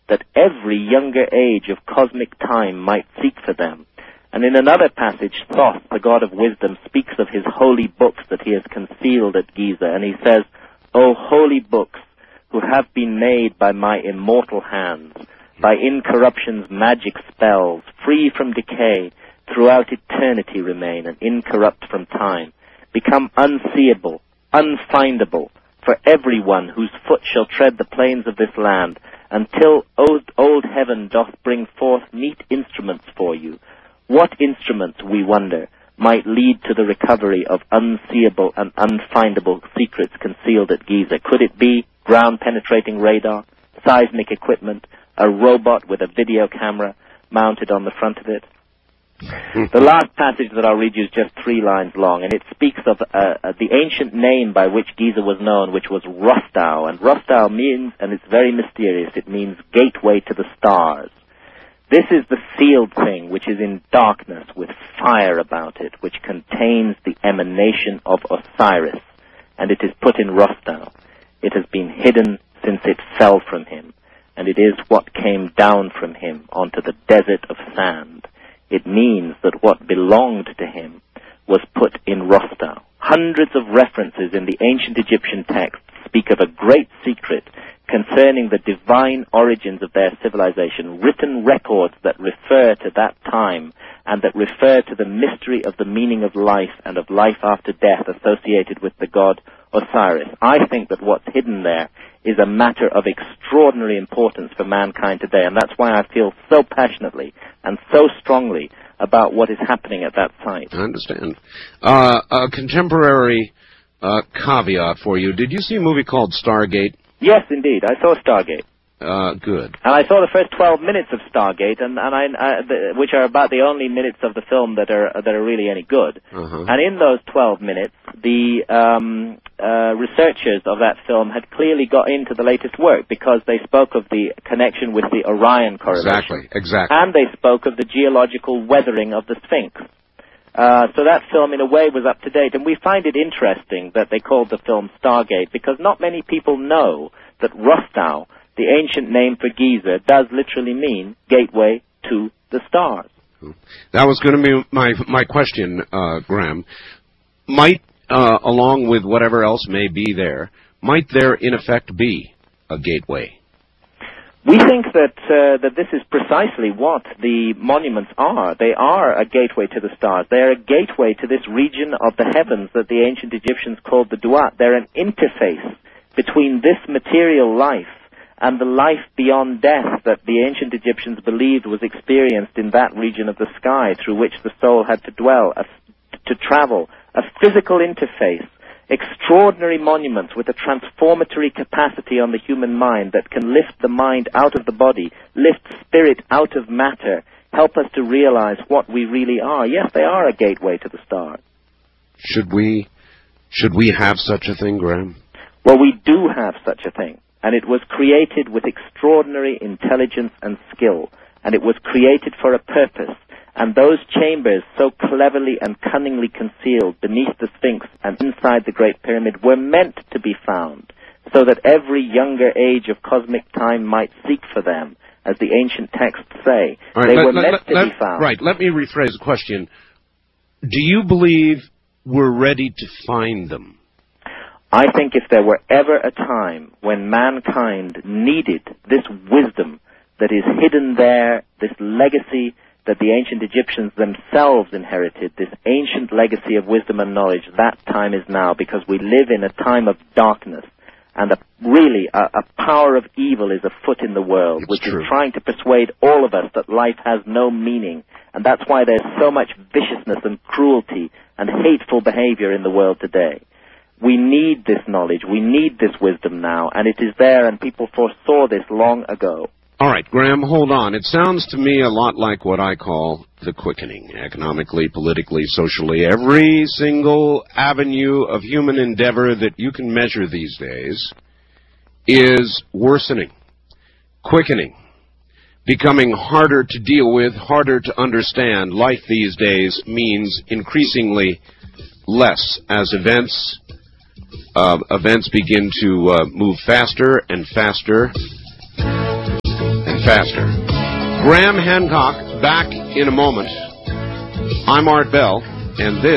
that every younger age of cosmic time might seek for them. And in another passage, Thoth, the god of wisdom, speaks of his holy books that he has concealed at Giza, and he says, O holy books, who have been made by my immortal hands, by incorruption's magic spells, free from decay, throughout eternity remain, and incorrupt from time, become unseeable, unfindable, for everyone whose foot shall tread the plains of this land, until old heaven doth bring forth meet instruments for you. What instruments, we wonder, might lead to the recovery of unseeable and unfindable secrets concealed at Giza? Could it be ground-penetrating radar, seismic equipment, a robot with a video camera mounted on the front of it? The last passage that I'll read you is just 3 lines long, and it speaks of the ancient name by which Giza was known, which was Rostau. And Rostau means, and it's very mysterious, it means gateway to the stars. This is the sealed thing which is in darkness with fire about it, which contains the emanation of Osiris, and it is put in Rostau. It has been hidden since it fell from him, and it is what came down from him onto the desert of sand. It means that what belonged to him was put in Rostau. Hundreds of references in the ancient Egyptian texts speak of a great secret concerning the divine origins of their civilization, written records that refer to that time and that refer to the mystery of the meaning of life and of life after death associated with the god Osiris. I think that what's hidden there is a matter of extraordinary importance for mankind today, and that's why I feel so passionately and so strongly about what is happening at that site. I understand. A contemporary caveat for you. Did you see a movie called Stargate? Yes, indeed. I saw Stargate. Good. And I saw the first 12 minutes of Stargate, which are about the only minutes of the film that are really any good. Uh-huh. And in those 12 minutes, the researchers of that film had clearly got into the latest work because they spoke of the connection with the Orion correlation. Exactly. And they spoke of the geological weathering of the Sphinx. So that film, in a way, was up to date. And we find it interesting that they called the film Stargate because not many people know that Rostau, the ancient name for Giza, does literally mean gateway to the stars. That was going to be my question, Graham. Might, along with whatever else may be there, might there in effect be a gateway? We think that this is precisely what the monuments are. They are a gateway to the stars. They are a gateway to this region of the heavens that the ancient Egyptians called the Duat. They're an interface between this material life and the life beyond death that the ancient Egyptians believed was experienced in that region of the sky through which the soul had to dwell, to travel, a physical interface. Extraordinary monuments with a transformatory capacity on the human mind that can lift the mind out of the body, lift spirit out of matter, help us to realize what we really are. Yes, they are a gateway to the stars. Should we have such a thing, Graham? Well, we do have such a thing, and it was created with extraordinary intelligence and skill, and it was created for a purpose. And those chambers, so cleverly and cunningly concealed beneath the Sphinx and inside the Great Pyramid, were meant to be found, so that every younger age of cosmic time might seek for them, as the ancient texts say. Right, they were meant to be found. Right, let me rephrase the question. Do you believe we're ready to find them? I think if there were ever a time when mankind needed this wisdom that is hidden there, this legacy that the ancient Egyptians themselves inherited, this ancient legacy of wisdom and knowledge, that time is now, because we live in a time of darkness, and a power of evil is afoot in the world, which is trying to persuade all of us that life has no meaning, and that's why there's so much viciousness and cruelty and hateful behavior in the world today. We need this knowledge, we need this wisdom now, and it is there, and people foresaw this long ago. All right, Graham, hold on. It sounds to me a lot like what I call the quickening, economically, politically, socially. Every single avenue of human endeavor that you can measure these days is worsening, quickening, becoming harder to deal with, harder to understand. Life these days means increasingly less as events begin to move faster and faster faster. Graham Hancock back in a moment. I'm Art Bell, and this